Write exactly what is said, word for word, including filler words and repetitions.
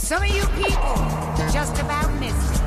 Some of you people just about missed it.